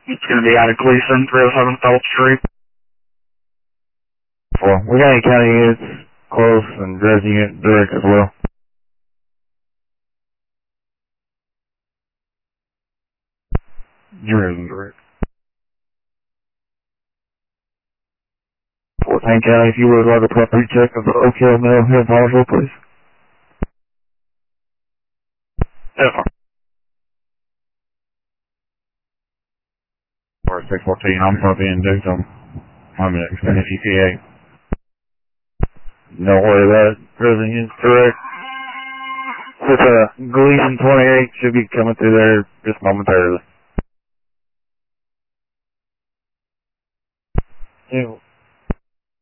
It's going to be out of Gleason, 307 South Street. Well, we got any county units close and Dresden unit direct as well. Dresden direct. Fort Payne County, if you would like a property check of the Oak Hill Mill here in Powdersville, please. Yes, sir. Or 614, I'm probably in Dixon. I'm in Xfinity EPA. Don't worry about it. Dresden unit direct. With Gleason 28 should be coming through there just momentarily. Yeah.